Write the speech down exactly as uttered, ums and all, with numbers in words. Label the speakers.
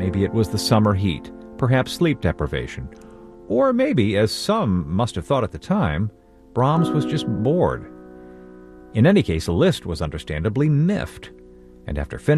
Speaker 1: Maybe it was the summer heat, perhaps sleep deprivation. Or maybe, as some must have thought at the time, Brahms was just bored. In any case, Liszt was understandably miffed, and after finishing